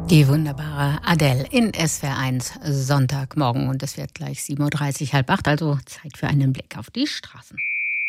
Die wunderbare Adele in SWR1 Sonntagmorgen. Und es wird gleich 7.30 Uhr, halb 8, also Zeit für einen Blick auf die Straßen.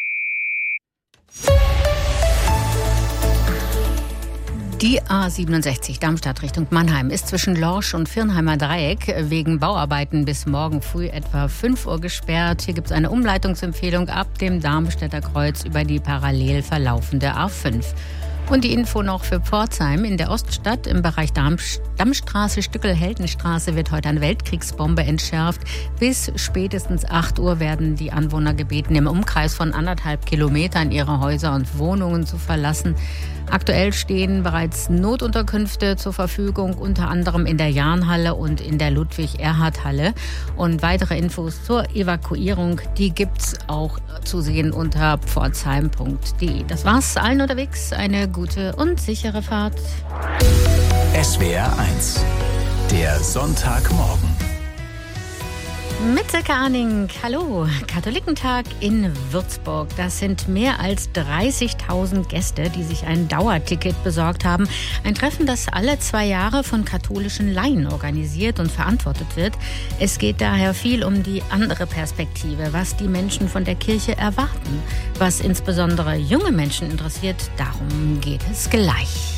Die A67 Darmstadt Richtung Mannheim ist zwischen Lorsch und Viernheimer Dreieck wegen Bauarbeiten bis morgen früh etwa 5 Uhr gesperrt. Hier gibt es eine Umleitungsempfehlung ab dem Darmstädter Kreuz über die parallel verlaufende A5. Und die Info noch für Pforzheim. In der Oststadt im Bereich Dammstraße, Stückel-Heldenstraße wird heute eine Weltkriegsbombe entschärft. Bis spätestens 8 Uhr werden die Anwohner gebeten, im Umkreis von 1,5 Kilometern ihre Häuser und Wohnungen zu verlassen. Aktuell stehen bereits Notunterkünfte zur Verfügung, unter anderem in der Jahnhalle und in der Ludwig-Erhard-Halle. Und weitere Infos zur Evakuierung, die gibt's auch zu sehen unter pforzheim.de. Das war's, allen unterwegs. Eine gute und sichere Fahrt. SWR1, der Sonntagmorgen. Mit Silke Arning. Hallo. Katholikentag in Würzburg. Das sind mehr als 30.000 Gäste, die sich ein Dauerticket besorgt haben. Ein Treffen, das alle 2 Jahre von katholischen Laien organisiert und verantwortet wird. Es geht daher viel um die andere Perspektive, was die Menschen von der Kirche erwarten. Was insbesondere junge Menschen interessiert, darum geht es gleich.